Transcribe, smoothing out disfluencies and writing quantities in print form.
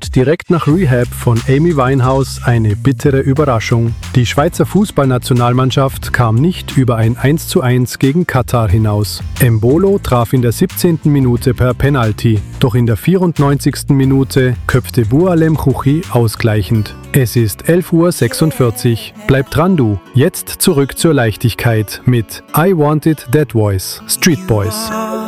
und direkt nach Rehab von Amy Winehouse eine bittere Überraschung. Die Schweizer Fußballnationalmannschaft kam nicht über ein 1:1 gegen Katar hinaus. Embolo traf in der 17. Minute per Penalty, doch in der 94. Minute köpfte Boualem Chouchi ausgleichend. Es ist 11:46 Uhr. Bleib dran, du. Jetzt zurück zur Leichtigkeit mit I Want It That Voice, Street Boys.